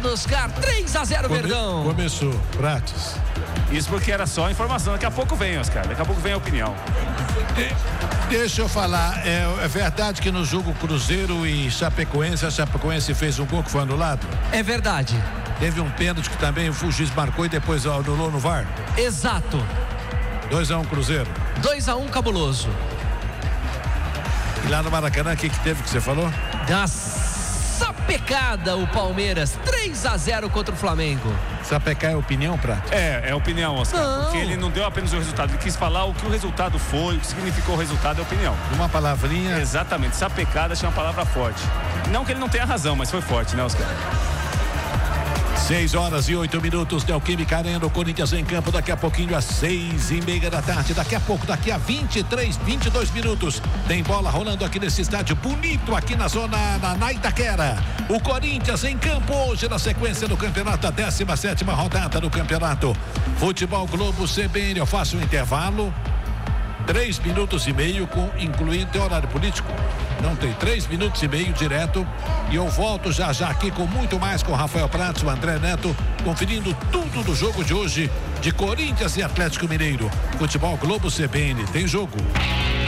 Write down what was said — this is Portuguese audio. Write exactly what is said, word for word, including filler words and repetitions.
no Oscar, três a zero, Come, Verdão. Começou, Prates. Isso porque era só informação, daqui a pouco vem, Oscar, daqui a pouco vem a opinião. É, deixa eu falar, é, é verdade que no jogo Cruzeiro e Chapecoense, a Chapecoense fez um gol que foi anulado? É verdade. Teve um pênalti que também o juiz marcou e depois anulou no V A R? Exato. dois a um Cruzeiro. dois a um Cabuloso. E lá no Maracanã, o que, que teve que você falou? Da sapecada o Palmeiras, três a zero contra o Flamengo. Sapecar é opinião, Prato? É, é opinião, Oscar. Não. Porque ele não deu apenas o resultado, ele quis falar o que o resultado foi, o que significou o resultado é opinião. Uma palavrinha. Exatamente, sapecada achei uma palavra forte. Não que ele não tenha razão, mas foi forte, né, Oscar? Seis horas e oito minutos, Neoquímica Arena, o Corinthians em campo, daqui a pouquinho às seis e meia da tarde, daqui a pouco, daqui a vinte e três, vinte e dois minutos, tem bola rolando aqui nesse estádio bonito, aqui na zona, na, na Itaquera. O Corinthians em campo hoje na sequência do campeonato, a décima sétima rodada do campeonato. Futebol Globo C B N, eu faço um intervalo, três minutos e meio, com incluindo tem horário político? Não tem, três minutos e meio direto. E eu volto já já aqui com muito mais com o Rafael Pratos, o André Neto, conferindo tudo do jogo de hoje de Corinthians e Atlético Mineiro. Futebol Globo C B N, tem jogo.